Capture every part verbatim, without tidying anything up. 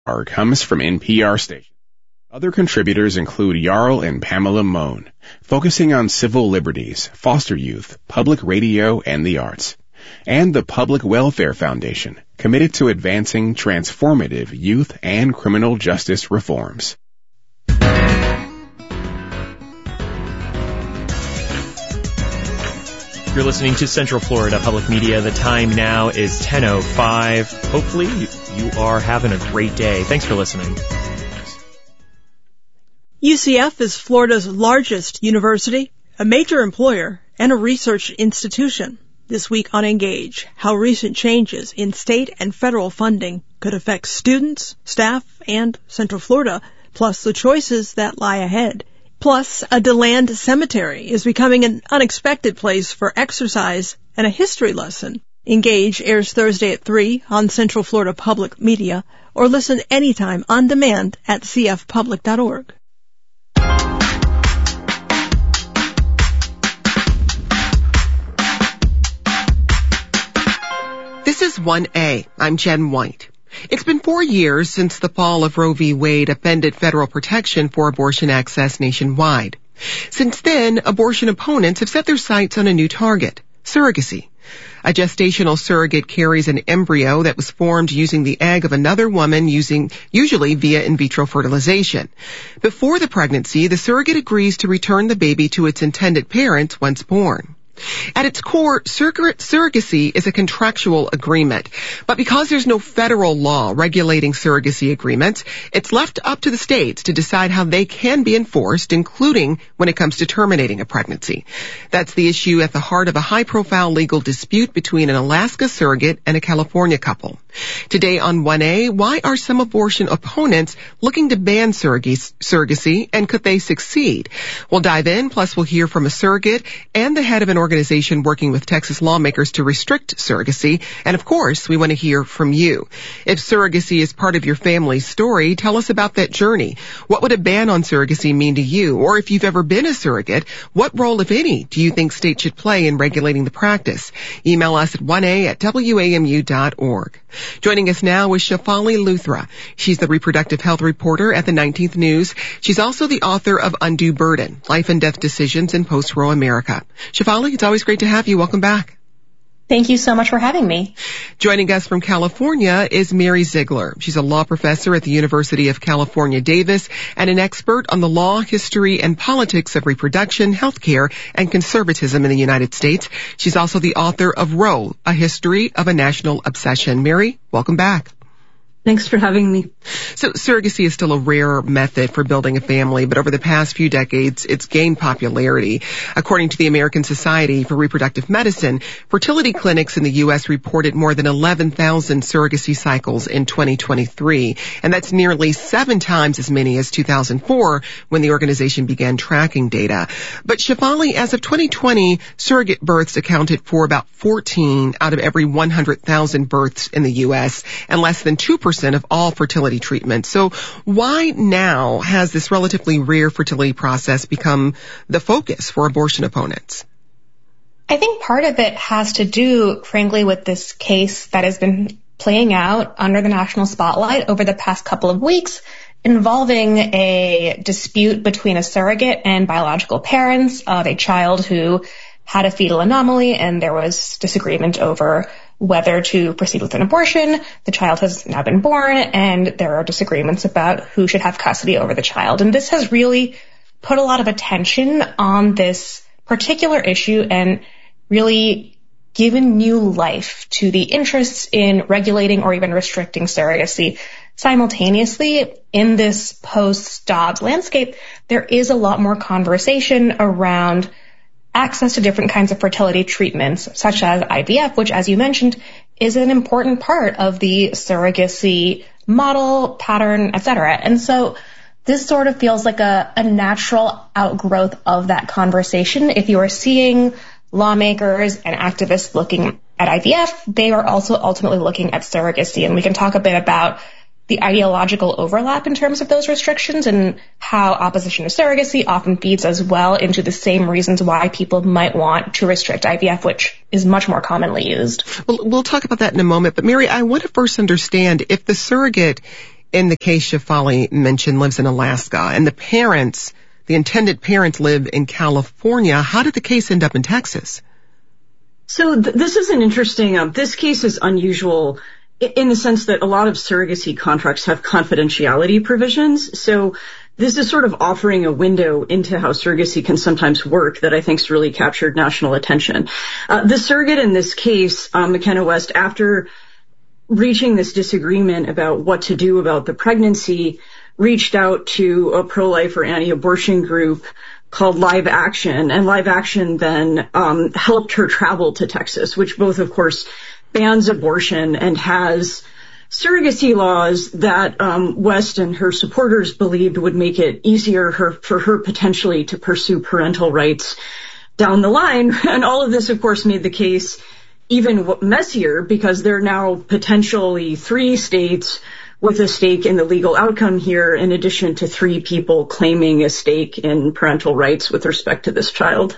comes from N P R station. Other contributors include Jarl and Pamela Mohn, focusing on civil liberties, foster youth, public radio, and the arts. And the Public Welfare Foundation, committed to advancing transformative youth and criminal justice reforms. You're listening to Central Florida Public Media. The time now is ten oh five. Hopefully you are having a great day. Thanks for listening. U C F is Florida's largest university, a major employer, and a research institution. This week on Engage, how recent changes in state and federal funding could affect students, staff, and Central Florida, plus the choices that lie ahead. Plus, a DeLand cemetery is becoming an unexpected place for exercise and a history lesson. Engage airs Thursday at three on Central Florida Public Media, or listen anytime on demand at c f public dot org. This is one A. I'm Jen White. It's been four years since the fall of Roe v. Wade upended federal protection for abortion access nationwide. Since then, abortion opponents have set their sights on a new target, surrogacy. A gestational surrogate carries an embryo that was formed using the egg of another woman, using usually via in vitro fertilization. Before the pregnancy, the surrogate agrees to return the baby to its intended parents once born. At its core, surrogacy is a contractual agreement. But because there's no federal law regulating surrogacy agreements, it's left up to the states to decide how they can be enforced, including when it comes to terminating a pregnancy. That's the issue at the heart of a high-profile legal dispute between an Alaska surrogate and a California couple. Today on one A, why are some abortion opponents looking to ban surrogacy, and could they succeed? We'll dive in, plus we'll hear from a surrogate and the head of an organization working with Texas lawmakers to restrict surrogacy. And of course, we want to hear from you. If surrogacy is part of your family's story, tell us about that journey. What would a ban on surrogacy mean to you? Or if you've ever been a surrogate, what role, if any, do you think states should play in regulating the practice? Email us at one A at W A M U dot org. Joining us now is Shefali Luthra. She's the reproductive health reporter at the nineteenth News. She's also the author of Undue Burden, Life and Death Decisions in Post-Roe America. Shefali, it's always great to have you. Welcome back. Thank you so much for having me. Joining us from California is Mary Ziegler. She's a law professor at the University of California, Davis, and an expert on the law, history, and politics of reproduction, healthcare, and conservatism in the United States. She's also the author of Roe, A History of a National Obsession. Mary, welcome back. Thanks for having me. So surrogacy is still a rare method for building a family, but over the past few decades, it's gained popularity. According to the American Society for Reproductive Medicine, fertility clinics in the U S reported more than eleven thousand surrogacy cycles in twenty twenty-three, and that's nearly seven times as many as two thousand four when the organization began tracking data. But Shefali, as of twenty twenty, surrogate births accounted for about fourteen out of every one hundred thousand births in the U S, and less than two percent of all fertility treatments. So why now has this relatively rare fertility process become the focus for abortion opponents? I think part of it has to do, frankly, with this case that has been playing out under the national spotlight over the past couple of weeks, involving a dispute between a surrogate and biological parents of a child who had a fetal anomaly, and there was disagreement over whether to proceed with an abortion. The child has now been born, and there are disagreements about who should have custody over the child. And this has really put a lot of attention on this particular issue and really given new life to the interests in regulating or even restricting surrogacy. Simultaneously, in this post-Dobbs landscape, there is a lot more conversation around access to different kinds of fertility treatments, such as I V F, which, as you mentioned, is an important part of the surrogacy model, pattern, et cetera. And so this sort of feels like a, a natural outgrowth of that conversation. If you are seeing lawmakers and activists looking at I V F, they are also ultimately looking at surrogacy. And we can talk a bit about the ideological overlap in terms of those restrictions and how opposition to surrogacy often feeds as well into the same reasons why people might want to restrict I V F, which is much more commonly used. Well, we'll talk about that in a moment. But Mary, I want to first understand if the surrogate in the case Shefali mentioned lives in Alaska, and the parents, the intended parents, live in California. How did the case end up in Texas? So th- this is an interesting, um, this case is unusual in the sense that a lot of surrogacy contracts have confidentiality provisions. So this is sort of offering a window into how surrogacy can sometimes work that I think's really captured national attention. Uh, the surrogate in this case, um, McKenna West, after reaching this disagreement about what to do about the pregnancy, reached out to a pro-life or anti-abortion group called Live Action, and Live Action then um, helped her travel to Texas, which both, of course, bans abortion and has surrogacy laws that um, West and her supporters believed would make it easier her, for her potentially to pursue parental rights down the line. And all of this, of course, made the case even messier because there are now potentially three states with a stake in the legal outcome here, in addition to three people claiming a stake in parental rights with respect to this child.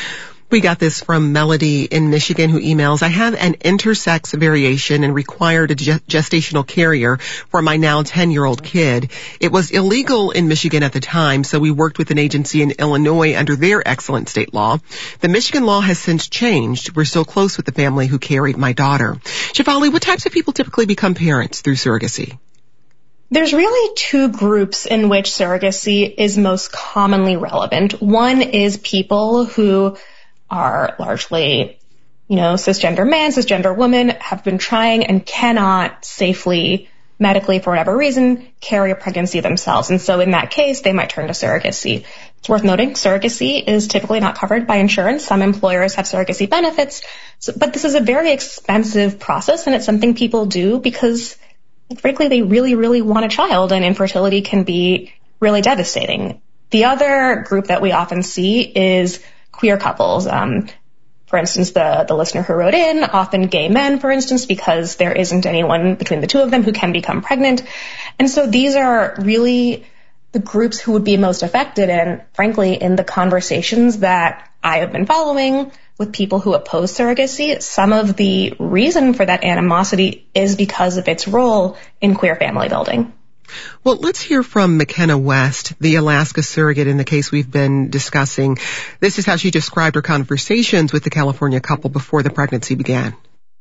We got this from Melody in Michigan, who emails, I have an intersex variation and required a gestational carrier for my now ten-year-old kid. It was illegal in Michigan at the time, so we worked with an agency in Illinois under their excellent state law. The Michigan law has since changed. We're still close with the family who carried my daughter. Shefali, what types of people typically become parents through surrogacy? There's really two groups in which surrogacy is most commonly relevant. One is people who are largely, you know, cisgender man, cisgender woman, have been trying and cannot safely, medically, for whatever reason, carry a pregnancy themselves. And so in that case, they might turn to surrogacy. It's worth noting, surrogacy is typically not covered by insurance. Some employers have surrogacy benefits, so, but this is a very expensive process, and it's something people do because frankly, they really, really want a child, and infertility can be really devastating. The other group that we often see is queer couples. Um, for instance, the, the listener who wrote in, often gay men, for instance, because there isn't anyone between the two of them who can become pregnant. And so these are really the groups who would be most affected. And frankly, in the conversations that I have been following with people who oppose surrogacy, some of the reason for that animosity is because of its role in queer family building. Well, let's hear from McKenna West, the Alaska surrogate in the case we've been discussing. This is how she described her conversations with the California couple before the pregnancy began.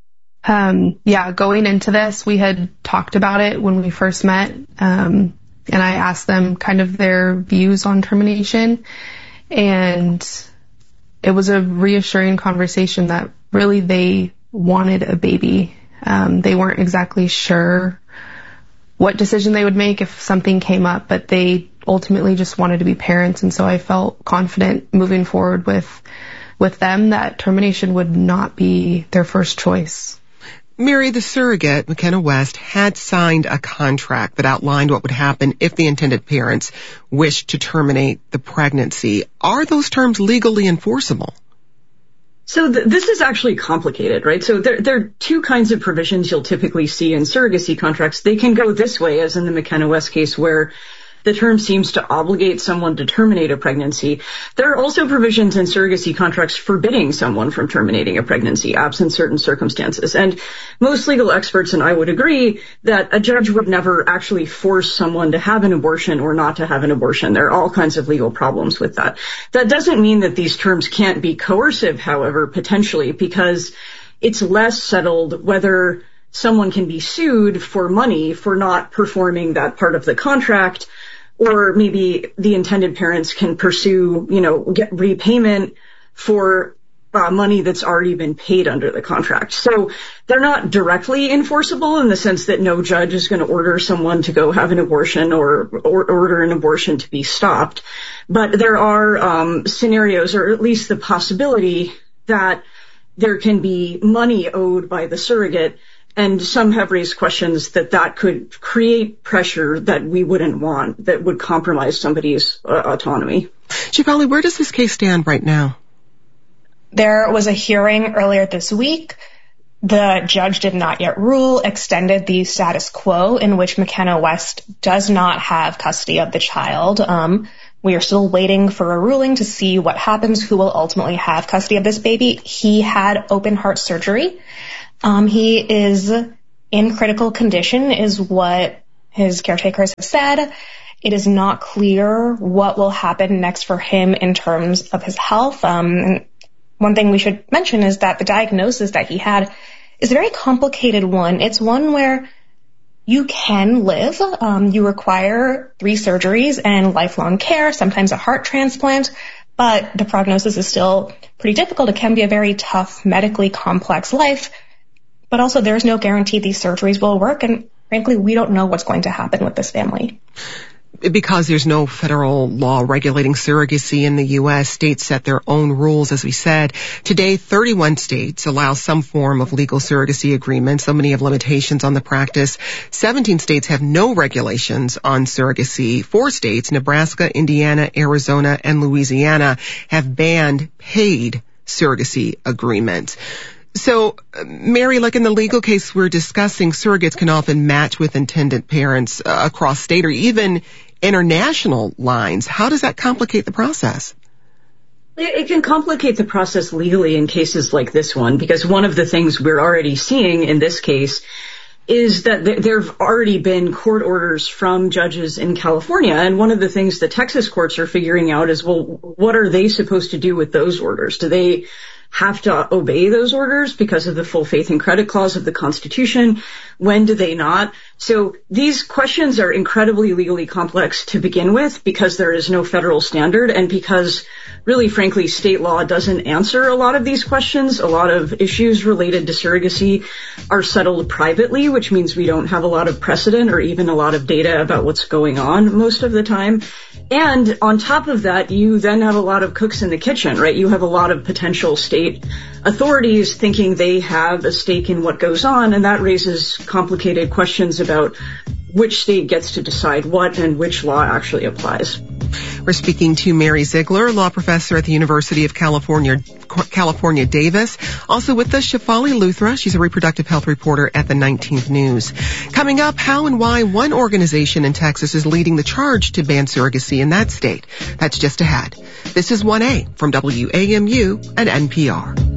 Um, yeah, going into this, we had talked about it when we first met, um, and I asked them kind of their views on termination, and it was a reassuring conversation that really they wanted a baby. Um, they weren't exactly sure what decision they would make if something came up, but they ultimately just wanted to be parents. And so I felt confident moving forward with with them that termination would not be their first choice. Mary, the surrogate, McKenna West, had signed a contract that outlined what would happen if the intended parents wished to terminate the pregnancy. Are those terms legally enforceable? So th- this is actually complicated, right? So there, there are two kinds of provisions you'll typically see in surrogacy contracts. They can go this way, as in the McKenna West case, where the term seems to obligate someone to terminate a pregnancy. There are also provisions in surrogacy contracts forbidding someone from terminating a pregnancy, absent certain circumstances. And most legal experts and I would agree that a judge would never actually force someone to have an abortion or not to have an abortion. There are all kinds of legal problems with that. That doesn't mean that these terms can't be coercive, however, potentially, because it's less settled whether someone can be sued for money for not performing that part of the contract, or maybe the intended parents can pursue, you know, get repayment for uh, money that's already been paid under the contract. So they're not directly enforceable in the sense that no judge is going to order someone to go have an abortion or, or order an abortion to be stopped. But there are um, scenarios, or at least the possibility, that there can be money owed by the surrogate. And some have raised questions that that could create pressure that we wouldn't want, that would compromise somebody's uh, autonomy. Shefali, where does this case stand right now? There was a hearing earlier this week. The judge did not yet rule, extended the status quo in which McKenna West does not have custody of the child. Um, we are still waiting for a ruling to see what happens, who will ultimately have custody of this baby. He had open heart surgery. Um, he is in critical condition, is what his caretakers have said. It is not clear what will happen next for him in terms of his health. Um, and one thing we should mention is that the diagnosis that he had is a very complicated one. It's one where you can live. Um, you require three surgeries and lifelong care, sometimes a heart transplant, but the prognosis is still pretty difficult. It can be a very tough, medically complex life, but also there's no guarantee these surgeries will work, and frankly, we don't know what's going to happen with this family. Because there's no federal law regulating surrogacy in the U S, states set their own rules, as we said. Today, thirty-one states allow some form of legal surrogacy agreement. So many have limitations on the practice. seventeen states have no regulations on surrogacy. Four states, Nebraska, Indiana, Arizona, and Louisiana, have banned paid surrogacy agreements. So, Mary, like in the legal case we're discussing, surrogates can often match with intended parents uh, across state or even international lines. How does that complicate the process? It can complicate the process legally in cases like this one, because one of the things we're already seeing in this case is that there have already been court orders from judges in California. And one of the things the Texas courts are figuring out is, well, what are they supposed to do with those orders? Do they have to obey those orders because of the full faith and credit clause of the Constitution? When do they not? So these questions are incredibly legally complex to begin with, because there is no federal standard, and because really, frankly, state law doesn't answer a lot of these questions. A lot of issues related to surrogacy are settled privately, which means we don't have a lot of precedent or even a lot of data about what's going on most of the time. And on top of that, you then have a lot of cooks in the kitchen, right? You have a lot of potential state authorities thinking they have a stake in what goes on, and that raises complicated questions about which state gets to decide what and which law actually applies. We're speaking to Mary Ziegler, law professor at the University of California, California, Davis. Also with us, Shefali Luthra. She's a reproductive health reporter at the nineteenth News. Coming up, how and why one organization in Texas is leading the charge to ban surrogacy in that state. That's just ahead. This is one A from W A M U and N P R.